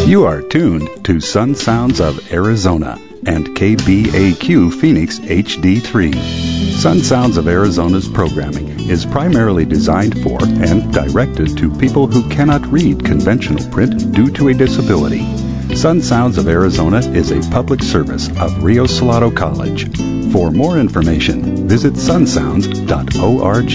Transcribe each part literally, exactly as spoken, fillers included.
You are tuned to Sun Sounds of Arizona and K B A Q Phoenix H D three. Sun Sounds of Arizona's programming is primarily designed for and directed to people who cannot read conventional print due to a disability. Sun Sounds of Arizona is a public service of Rio Salado College. For more information, visit sun sounds dot org.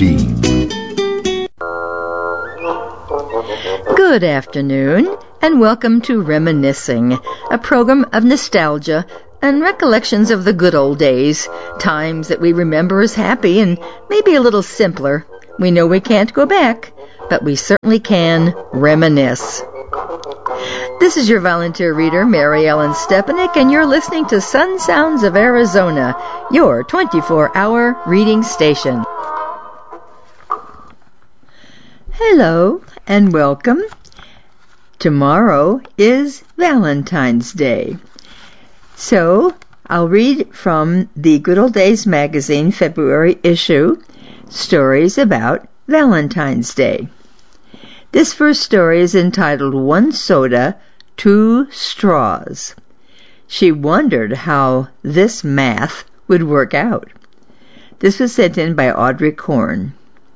Good afternoon, and welcome to Reminiscing, a program of nostalgia and recollections of the good old days, times that we remember as happy and maybe a little simpler. We know we can't go back, but we certainly can reminisce. This is your volunteer reader, Mary Ellen Stepanek, and you're listening to Sun Sounds of Arizona, your twenty-four hour reading station. Hello, and welcome. Tomorrow is Valentine's Day. So, I'll read from the Good Old Days magazine February issue, stories about Valentine's Day. This first story is entitled One Soda, Two Straws. She wondered how this math would work out. This was sent in by Audrey Korn.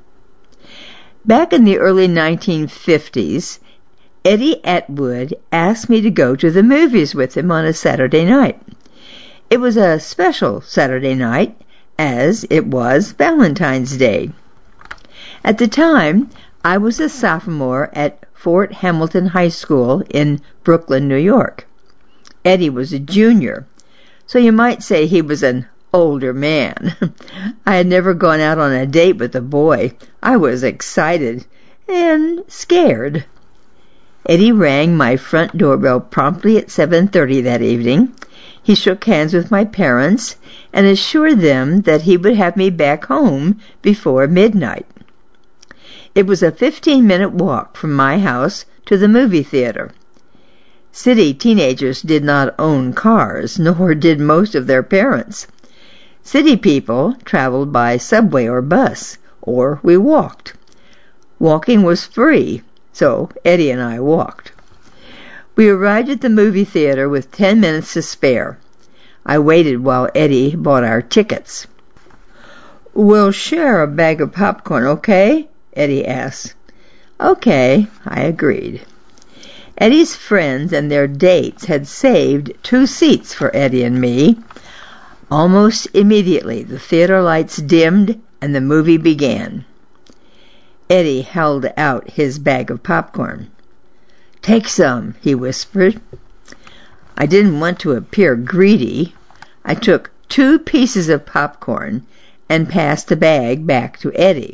Back in the early nineteen fifties, Eddie Atwood asked me to go to the movies with him on a Saturday night. It was a special Saturday night, as it was Valentine's Day. At the time, I was a sophomore at Fort Hamilton High School in Brooklyn, New York. Eddie was a junior, so you might say he was an older man. I had never gone out on a date with a boy. I was excited and scared. Eddie rang my front doorbell promptly at seven thirty that evening. He shook hands with my parents and assured them that he would have me back home before midnight. It was a fifteen-minute walk from my house to the movie theater. City teenagers did not own cars, nor did most of their parents. City people traveled by subway or bus, or we walked. Walking was free, so Eddie and I walked. We arrived at the movie theater with ten minutes to spare. I waited while Eddie bought our tickets. "We'll share a bag of popcorn, okay?" Eddie asked. "Okay," I agreed. Eddie's friends and their dates had saved two seats for Eddie and me. Almost immediately, the theater lights dimmed and the movie began. Eddie held out his bag of popcorn. "Take some," he whispered. I didn't want to appear greedy. I took two pieces of popcorn and passed the bag back to Eddie.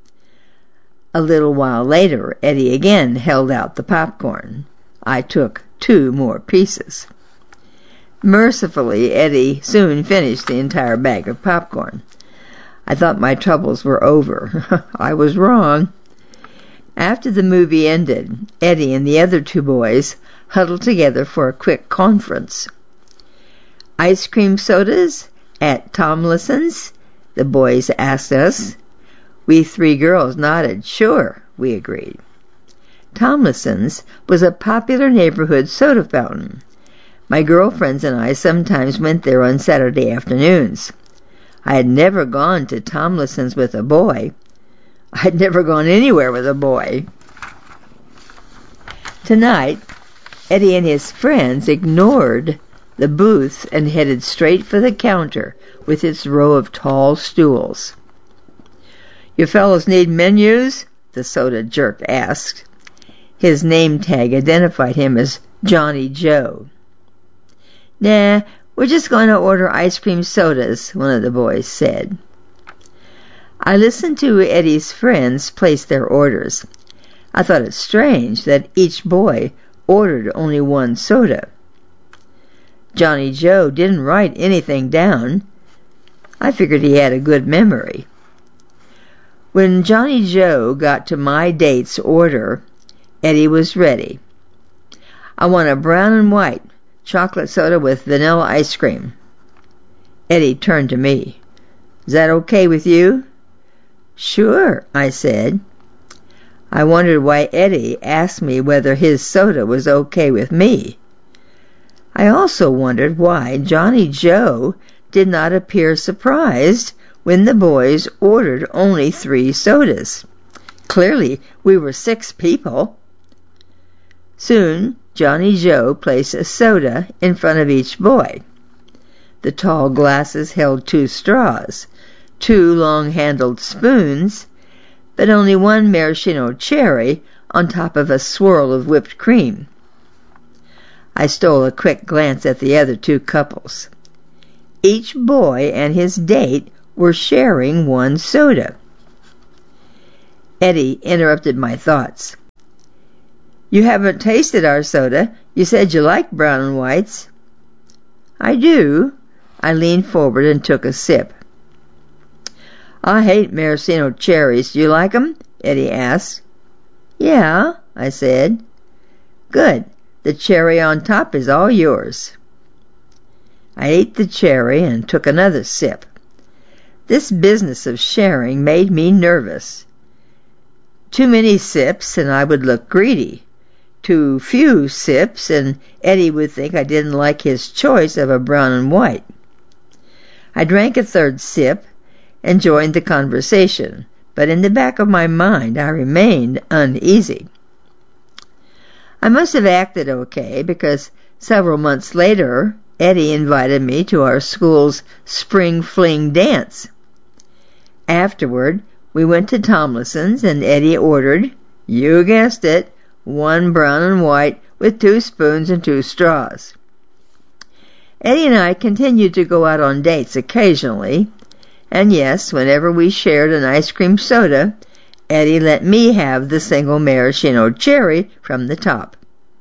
A little while later, Eddie again held out the popcorn. I took two more pieces. Mercifully, Eddie soon finished the entire bag of popcorn. I thought my troubles were over. I was wrong. After the movie ended, Eddie and the other two boys huddled together for a quick conference. "Ice cream sodas at Tomlinson's?" the boys asked us. We three girls nodded. "Sure," we agreed. Tomlinson's was a popular neighborhood soda fountain. My girlfriends and I sometimes went there on Saturday afternoons. I had never gone to Tomlinson's with a boy. I had never gone anywhere with a boy. Tonight, Eddie and his friends ignored the booth and headed straight for the counter with its row of tall stools. "You fellows need menus?" the soda jerk asked. His name tag identified him as Johnny Joe. "Nah, we're just going to order ice cream sodas," one of the boys said. I listened to Eddie's friends place their orders. I thought it strange that each boy ordered only one soda. Johnny Joe didn't write anything down. I figured he had a good memory. When Johnny Joe got to my date's order, Eddie was ready. "I want a brown and white chocolate soda with vanilla ice cream." Eddie turned to me. "Is that okay with you?" "Sure," I said. I wondered why Eddie asked me whether his soda was okay with me. I also wondered why Johnny Joe did not appear surprised when the boys ordered only three sodas. Clearly, we were six people. Soon, Johnny Joe placed a soda in front of each boy. The tall glasses held two straws, two long-handled spoons, but only one maraschino cherry on top of a swirl of whipped cream. I stole a quick glance at the other two couples. Each boy and his date were sharing one soda. Eddie interrupted my thoughts. "You haven't tasted our soda. You said you liked brown and whites." "I do." I leaned forward and took a sip. "I hate maraschino cherries. Do you like 'em?" Eddie asked. "Yeah," I said. "Good. The cherry on top is all yours." I ate the cherry and took another sip. This business of sharing made me nervous. Too many sips and I would look greedy. Too few sips and Eddie would think I didn't like his choice of a brown and white. I drank a third sip and joined the conversation, but in the back of my mind I remained uneasy. I must have acted okay because several months later, Eddie invited me to our school's spring fling dance. Afterward, we went to Tomlinson's and Eddie ordered, you guessed it, one brown and white with two spoons and two straws. Eddie and I continued to go out on dates occasionally, and yes, whenever we shared an ice cream soda, Eddie let me have the single maraschino cherry from the top.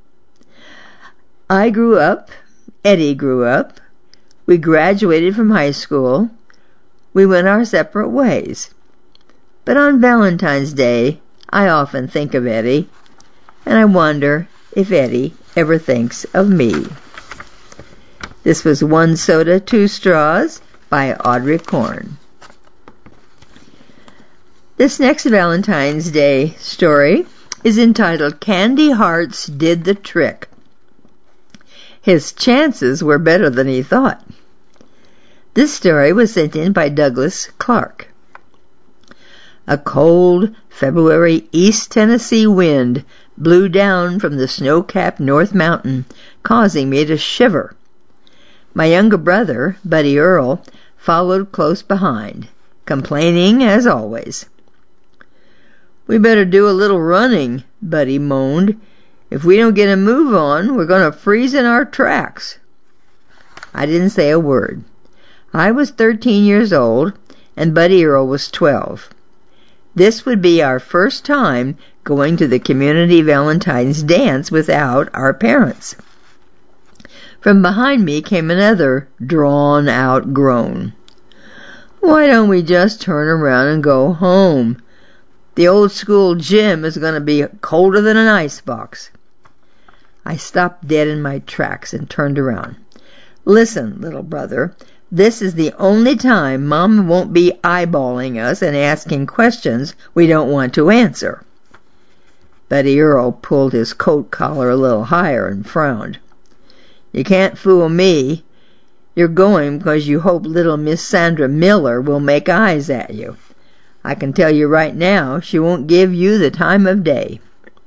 I grew up, Eddie grew up, we graduated from high school, we went our separate ways. But on Valentine's Day, I often think of Eddie, and I wonder if Eddie ever thinks of me. This was One Soda, Two Straws by Audrey Korn. This next Valentine's Day story is entitled Candy Hearts Did the Trick. His chances were better than he thought. This story was sent in by Douglas Clark. A cold February East Tennessee wind blew down from the snow-capped North Mountain, causing me to shiver. My younger brother, Buddy Earl, followed close behind, complaining as always. "We better do a little running," Buddy moaned. "If we don't get a move on, we're going to freeze in our tracks." I didn't say a word. I was thirteen years old, and Buddy Earl was twelve. This would be our first time going to the community Valentine's dance without our parents. From behind me came another drawn-out groan. "Why don't we just turn around and go home? The old school gym is going to be colder than an icebox." I stopped dead in my tracks and turned around. "Listen, little brother, this is the only time Mom won't be eyeballing us and asking questions we don't want to answer." Buddy Earl pulled his coat collar a little higher and frowned. "You can't fool me. You're going because you hope little Miss Sandra Miller will make eyes at you. I can tell you right now, she won't give you the time of day."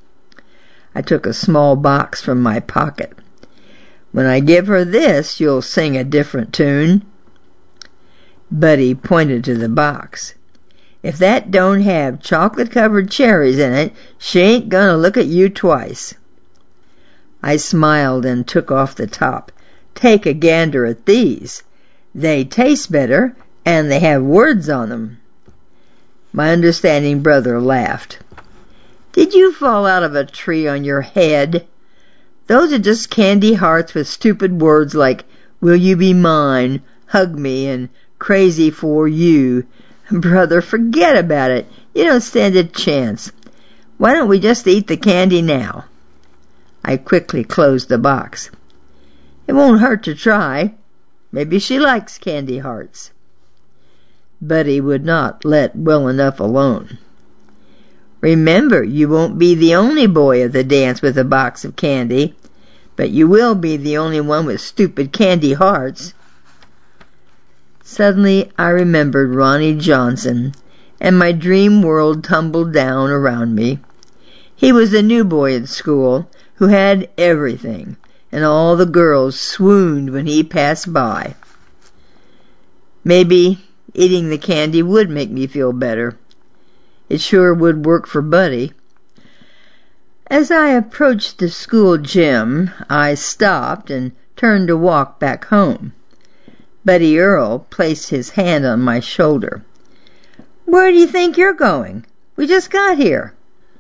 I took a small box from my pocket. "When I give her this, you'll sing a different tune." Buddy pointed to the box. "If that don't have chocolate-covered cherries in it, she ain't gonna look at you twice." I smiled and took off the top. "Take a gander at these. They taste better, and they have words on them." My understanding brother laughed. "Did you fall out of a tree on your head? Those are just candy hearts with stupid words like, 'Will you be mine?' 'Hug me,' and 'Crazy for you.' Brother, forget about it. You don't stand a chance. Why don't we just eat the candy now?" I quickly closed the box. "It won't hurt to try. Maybe she likes candy hearts." Buddy would not let well enough alone. Remember, you won't be the only boy at the dance with a box of candy, but you will be the only one with stupid candy hearts." Suddenly I remembered Ronnie Johnson, and my dream world tumbled down around me. He was the new boy at school who had everything, and all the girls swooned when he passed by. Maybe eating the candy would make me feel better. It sure would work for Buddy. As I approached the school gym, I stopped and turned to walk back home. Buddy Earl placed his hand on my shoulder. "Where do you think you're going? We just got here."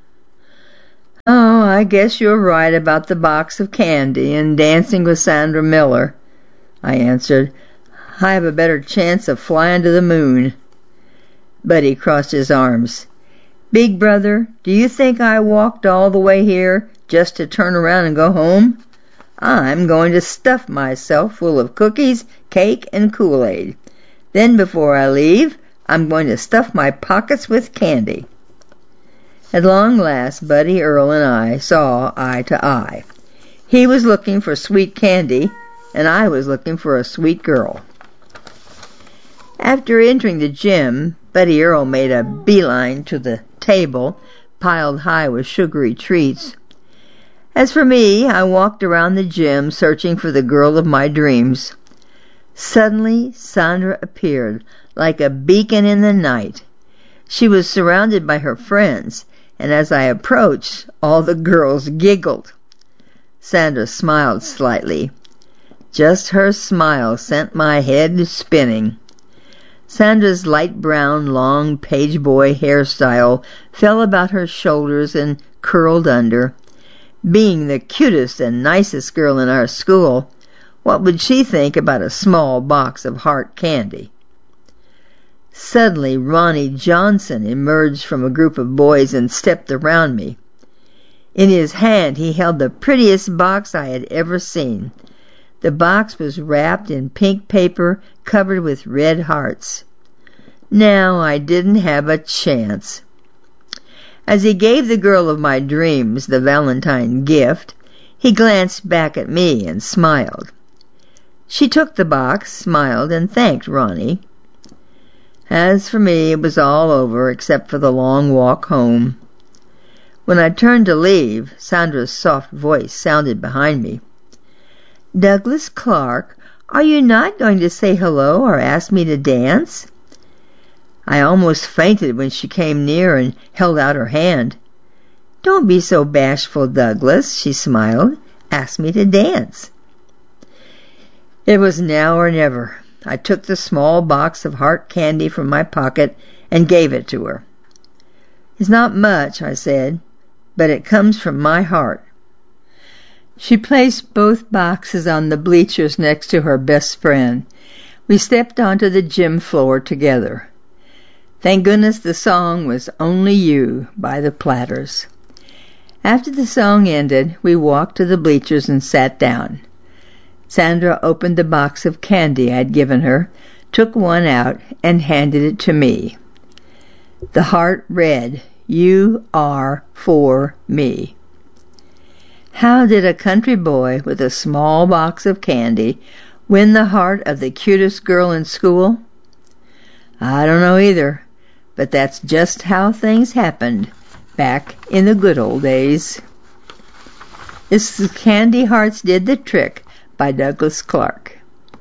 "Oh, I guess you're right about the box of candy and dancing with Sandra Miller," I answered. "I have a better chance of flying to the moon." Buddy crossed his arms. "Big brother, do you think I walked all the way here just to turn around and go home? I'm going to stuff myself full of cookies, cake, and Kool-Aid. Then before I leave, I'm going to stuff my pockets with candy." At long last, Buddy Earl and I saw eye to eye. He was looking for sweet candy, and I was looking for a sweet girl. After entering the gym, Buddy Earl made a beeline to the table, piled high with sugary treats. As for me, I walked around the gym searching for the girl of my dreams. Suddenly, Sandra appeared, like a beacon in the night. She was surrounded by her friends, and as I approached, all the girls giggled. Sandra smiled slightly. Just her smile sent my head spinning. Sandra's light brown, long page boy hairstyle fell about her shoulders and curled under. Being the cutest and nicest girl in our school, what would she think about a small box of heart candy? Suddenly, Ronnie Johnson emerged from a group of boys and stepped around me. In his hand, he held the prettiest box I had ever seen. The box was wrapped in pink paper covered with red hearts. Now I didn't have a chance. As he gave the girl of my dreams the Valentine gift, he glanced back at me and smiled. She took the box, smiled, and thanked Ronnie. As for me, it was all over except for the long walk home. When I turned to leave, Sandra's soft voice sounded behind me. "Douglas Clark, are you not going to say hello or ask me to dance?" I almost fainted when she came near and held out her hand. "Don't be so bashful, Douglas," she smiled. "Ask me to dance." It was now or never. I took the small box of heart candy from my pocket and gave it to her. "It's not much," I said, "but it comes from my heart." She placed both boxes on the bleachers next to her best friend. We stepped onto the gym floor together. Thank goodness the song was Only You by the Platters. After the song ended, we walked to the bleachers and sat down. Sandra opened the box of candy I'd given her, took one out, and handed it to me. The heart read, "You are for me." How did a country boy with a small box of candy win the heart of the cutest girl in school? I don't know either, but that's just how things happened back in the good old days. This is Candy Hearts Did the Trick by Douglas Clark.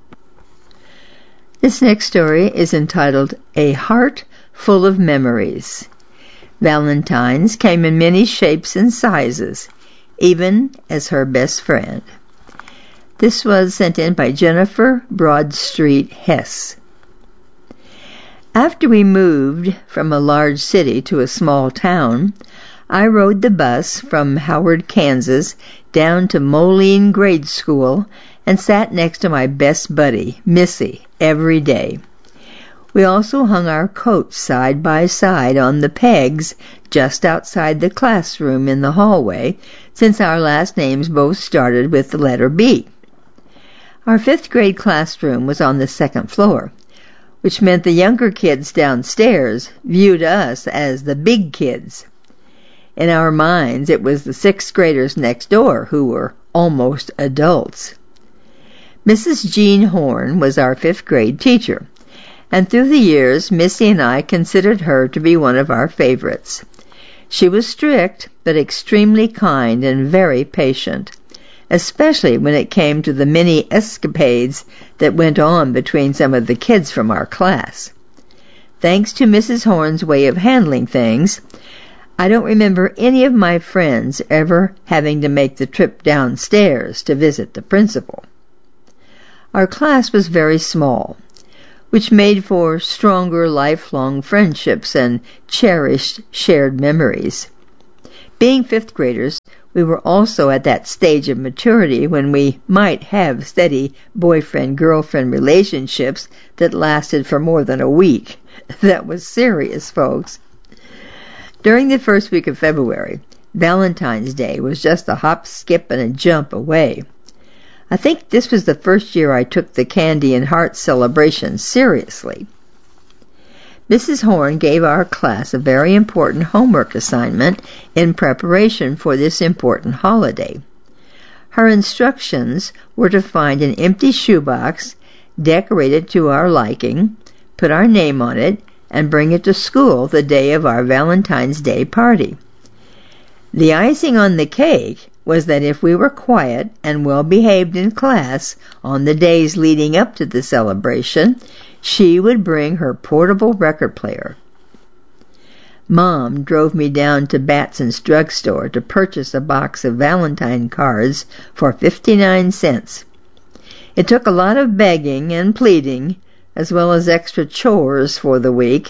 This next story is entitled A Heart Full of Memories. Valentines came in many shapes and sizes, even as her best friend. This was sent in by Jennifer Broadstreet Hess. After we moved from a large city to a small town, I rode the bus from Howard, Kansas, down to Moline Grade School and sat next to my best buddy, Missy, every day. We also hung our coats side by side on the pegs just outside the classroom in the hallway, since our last names both started with the letter B. Our fifth grade classroom was on the second floor, which meant the younger kids downstairs viewed us as the big kids. In our minds, it was the sixth graders next door who were almost adults. Missus Jean Horn was our fifth grade teacher, and through the years, Missy and I considered her to be one of our favorites. She was strict, but extremely kind and very patient, especially when it came to the many escapades that went on between some of the kids from our class. Thanks to Missus Horn's way of handling things, I don't remember any of my friends ever having to make the trip downstairs to visit the principal. Our class was very small, which made for stronger lifelong friendships and cherished shared memories. Being fifth graders, we were also at that stage of maturity when we might have steady boyfriend-girlfriend relationships that lasted for more than a week. That was serious, folks. During the first week of February, Valentine's Day was just a hop, skip, and a jump away. I think this was the first year I took the candy and heart celebration seriously. Missus Horn gave our class a very important homework assignment in preparation for this important holiday. Her instructions were to find an empty shoebox, decorate it to our liking, put our name on it, and bring it to school the day of our Valentine's Day party. The icing on the cake was that if we were quiet and well-behaved in class on the days leading up to the celebration, she would bring her portable record player. Mom drove me down to Batson's drugstore to purchase a box of Valentine cards for fifty-nine cents. It took a lot of begging and pleading, as well as extra chores for the week,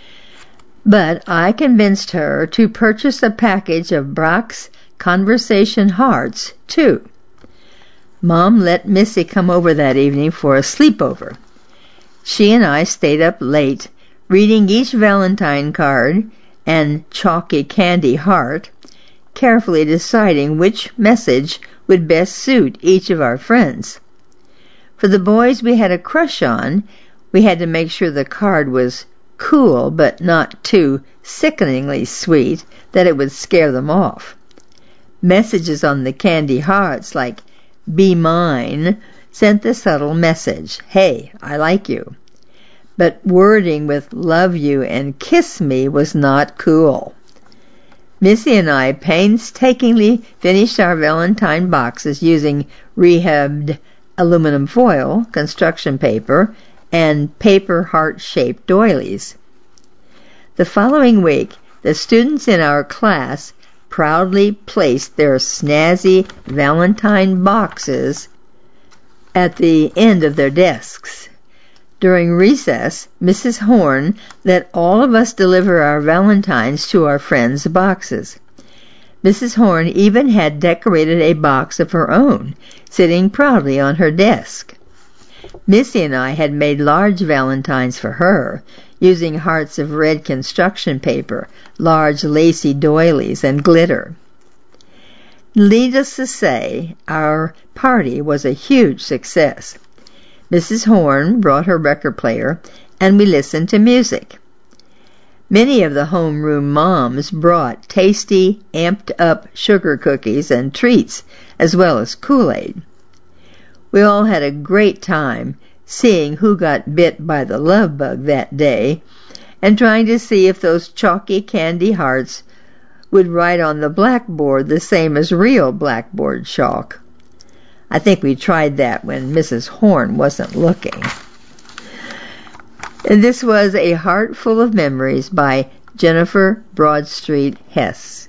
but I convinced her to purchase a package of Brock's Conversation Hearts, too. Mom let Missy come over that evening for a sleepover. She and I stayed up late, reading each Valentine card and chalky candy heart, carefully deciding which message would best suit each of our friends. For the boys we had a crush on, we had to make sure the card was cool but not too sickeningly sweet that it would scare them off. Messages on the candy hearts like, "Be mine," sent the subtle message, "Hey, I like you." But wording with "love you" and "kiss me" was not cool. Missy and I painstakingly finished our Valentine boxes using rehabbed aluminum foil, construction paper, and paper heart-shaped doilies. The following week, the students in our class proudly placed their snazzy Valentine boxes at the end of their desks. During recess, Missus Horn let all of us deliver our Valentines to our friends' boxes. Missus Horn even had decorated a box of her own, sitting proudly on her desk. Missy and I had made large Valentines for her, using hearts of red construction paper, large lacy doilies, and glitter. Needless to say, our party was a huge success. Missus Horn brought her record player, and we listened to music. Many of the homeroom moms brought tasty, amped-up sugar cookies and treats, as well as Kool-Aid. We all had a great time seeing who got bit by the love bug that day, and trying to see if those chalky candy hearts would write on the blackboard the same as real blackboard chalk. I think we tried that when Missus Horn wasn't looking. And this was A Heart Full of Memories by Jennifer Broadstreet Hess.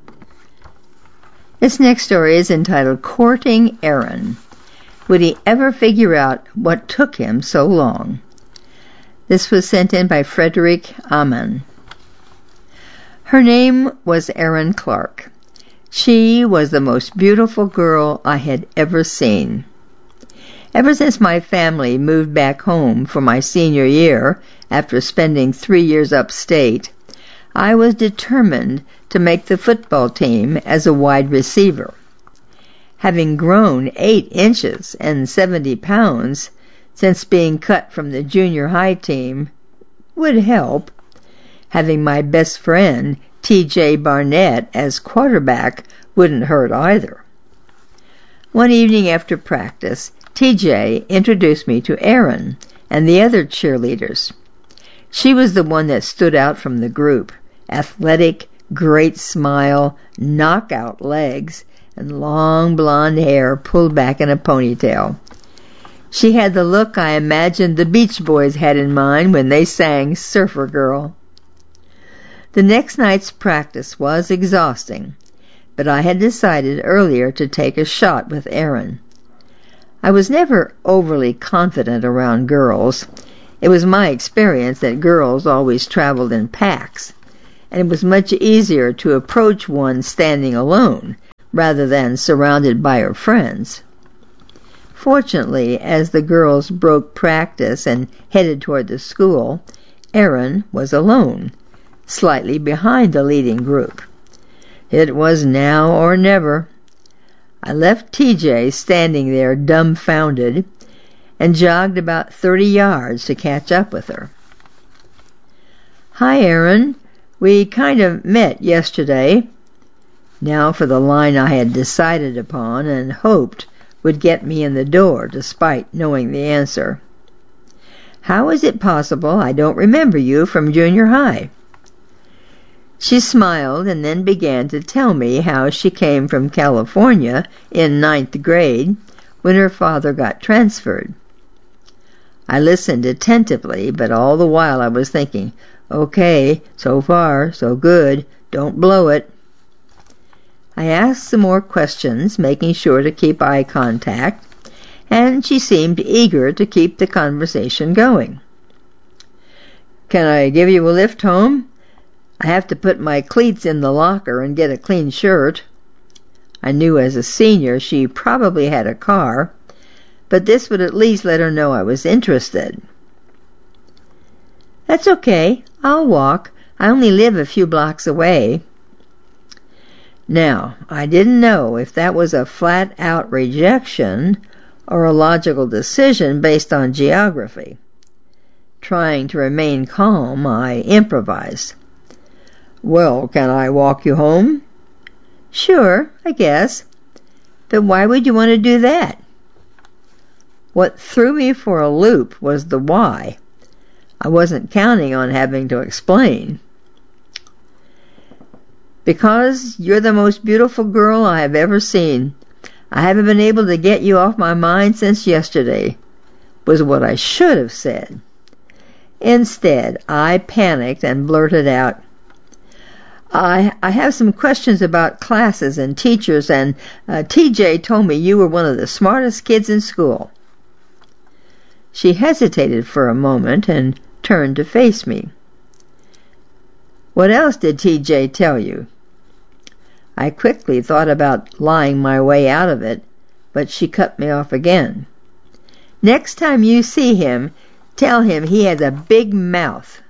This next story is entitled Courting Aaron. Would he ever figure out what took him so long? This was sent in by Frederick Amann. Her name was Erin Clark. She was the most beautiful girl I had ever seen. Ever since my family moved back home for my senior year, after spending three years upstate, I was determined to make the football team as a wide receiver. Having grown eight inches and seventy pounds since being cut from the junior high team would help. Having my best friend, T J Barnett, as quarterback wouldn't hurt either. One evening after practice, T J introduced me to Erin and the other cheerleaders. She was the one that stood out from the group. Athletic, great smile, knockout legs, and long blonde hair pulled back in a ponytail. She had the look I imagined the Beach Boys had in mind when they sang Surfer Girl. The next night's practice was exhausting, but I had decided earlier to take a shot with Erin. I was never overly confident around girls. It was my experience that girls always traveled in packs, and it was much easier to approach one standing alone rather than surrounded by her friends. Fortunately, as the girls broke practice and headed toward the school, Erin was alone, slightly behind the leading group. It was now or never. I left T J standing there dumbfounded and jogged about thirty yards to catch up with her. "Hi, Erin. We kind of met yesterday." Now for the line I had decided upon and hoped would get me in the door despite knowing the answer. "How is it possible I don't remember you from junior high?" She smiled and then began to tell me how she came from California in ninth grade when her father got transferred. I listened attentively, but all the while I was thinking, okay, so far, so good, don't blow it. I asked some more questions, making sure to keep eye contact, and she seemed eager to keep the conversation going. "Can I give you a lift home? I have to put my cleats in the locker and get a clean shirt." I knew as a senior she probably had a car, but this would at least let her know I was interested. "That's okay. I'll walk. I only live a few blocks away." Now, I didn't know if that was a flat-out rejection or a logical decision based on geography. Trying to remain calm, I improvised. "Well, can I walk you home?" "Sure, I guess. But why would you want to do that?" What threw me for a loop was the why. I wasn't counting on having to explain. "Because you're the most beautiful girl I have ever seen. I haven't been able to get you off my mind since yesterday," was what I should have said. Instead, I panicked and blurted out, I, I have some questions about classes and teachers, and uh, T J told me you were one of the smartest kids in school." She hesitated for a moment and turned to face me. "What else did T J tell you?" I quickly thought about lying my way out of it, but she cut me off again. "Next time you see him, tell him he has a big mouth."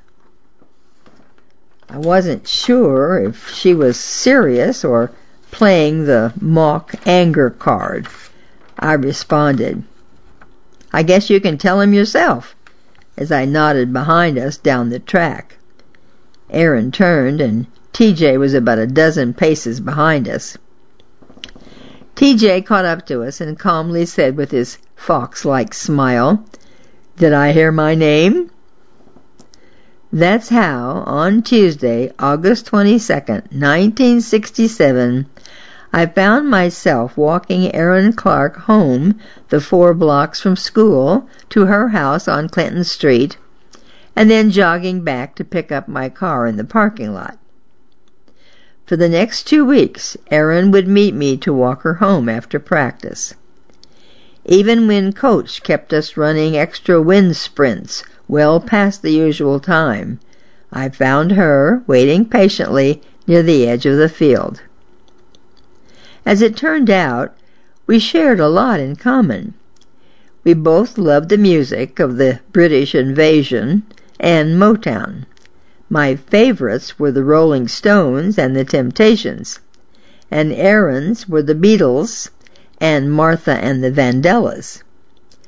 I wasn't sure if she was serious or playing the mock anger card. I responded, "I guess you can tell him yourself," as I nodded behind us down the track. Erin turned, and T J was about a dozen paces behind us. T J caught up to us and calmly said with his fox-like smile, "Did I hear my name?" That's how, on Tuesday, August twenty-second, nineteen sixty-seven, I found myself walking Erin Clark home the four blocks from school to her house on Clinton Street, and then jogging back to pick up my car in the parking lot. For the next two weeks, Erin would meet me to walk her home after practice. Even when Coach kept us running extra wind sprints well past the usual time, I found her waiting patiently near the edge of the field. As it turned out, we shared a lot in common. We both loved the music of the British invasion and Motown. My favorites were the Rolling Stones and the Temptations, and Erin's were the Beatles and Martha and the Vandellas.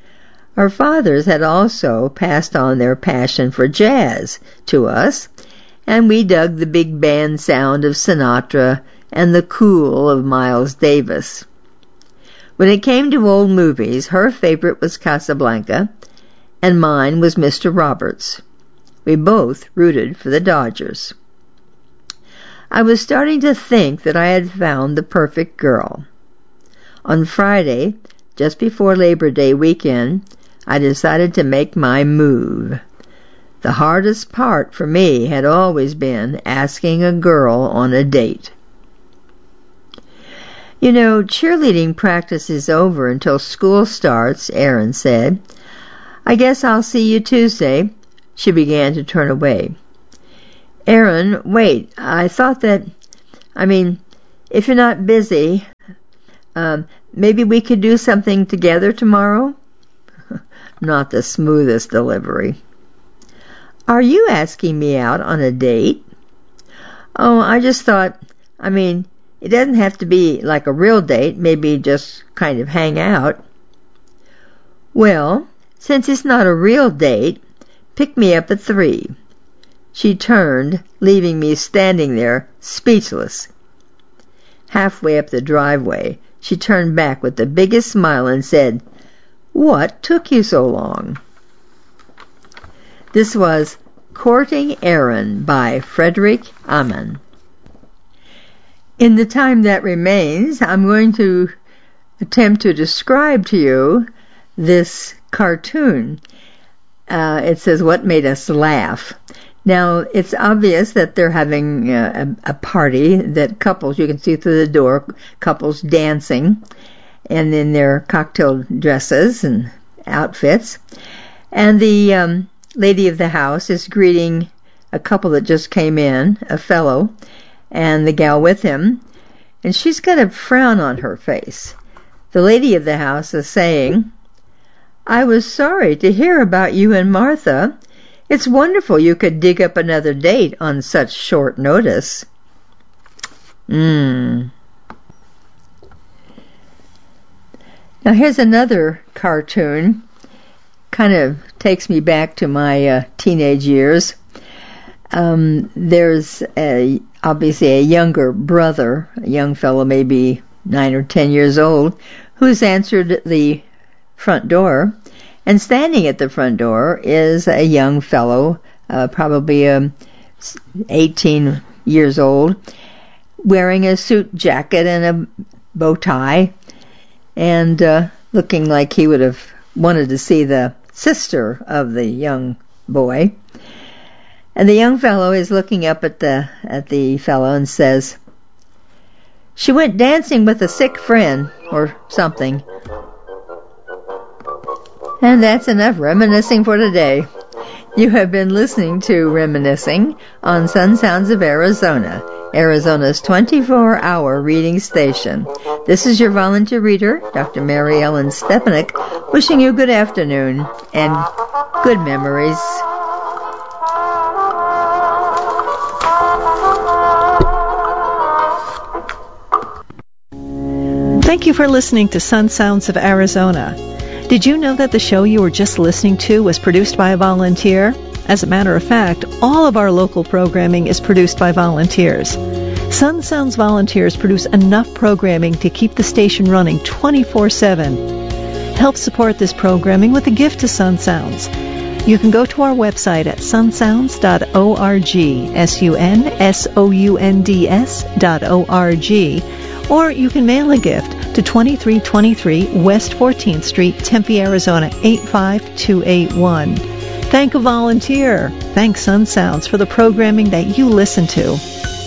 Our fathers had also passed on their passion for jazz to us, and we dug the big band sound of Sinatra and the cool of Miles Davis. When it came to old movies, her favorite was Casablanca, and mine was Mister Roberts. We both rooted for the Dodgers. I was starting to think that I had found the perfect girl. On Friday, just before Labor Day weekend, I decided to make my move. The hardest part for me had always been asking a girl on a date. You know, cheerleading practice is over until school starts, Erin said. I guess I'll see you Tuesday. She began to turn away. Erin, wait, I thought that, I mean, if you're not busy, um, maybe we could do something together tomorrow? Not the smoothest delivery. Are you asking me out on a date? Oh, I just thought, I mean, it doesn't have to be like a real date, maybe just kind of hang out. Well, since it's not a real date, pick me up at three. She turned, leaving me standing there, speechless. Halfway up the driveway, she turned back with the biggest smile and said, What took you so long? This was Courting Erin by Frederick Amann. In the time that remains, I'm going to attempt to describe to you this cartoon. Uh, it says, What made us laugh? Now, it's obvious that they're having a, a party, that couples, you can see through the door, couples dancing, and in their cocktail dresses and outfits. And the um, lady of the house is greeting a couple that just came in, a fellow, and the gal with him, and she's got a frown on her face. The lady of the house is saying, I was sorry to hear about you and Martha. It's wonderful you could dig up another date on such short notice. Mmm. Now here's another cartoon. Kind of takes me back to my uh, teenage years. Um, there's a, obviously a younger brother, a young fellow maybe nine or ten years old, who's answered the front door. And standing at the front door is a young fellow, uh, probably um, eighteen years old, wearing a suit jacket and a bow tie, and uh, looking like he would have wanted to see the sister of the young boy. And the young fellow is looking up at the at the fellow and says, She went dancing with a sick friend, or something. And that's enough reminiscing for today. You have been listening to Reminiscing on Sun Sounds of Arizona, Arizona's twenty-four hour reading station. This is your volunteer reader, Doctor Mary Ellen Stepanek, wishing you good afternoon and good memories. Thank you for listening to Sun Sounds of Arizona. Did you know that the show you were just listening to was produced by a volunteer? As a matter of fact, all of our local programming is produced by volunteers. Sun Sounds volunteers produce enough programming to keep the station running twenty-four seven. Help support this programming with a gift to Sun Sounds. You can go to our website at sun sounds dot org, S U N S O U N D S dot O R G, or you can mail a gift to twenty-three twenty-three West fourteenth Street, Tempe, Arizona, eight five two eight one. Thank a volunteer. Thank Sun Sounds for the programming that you listen to.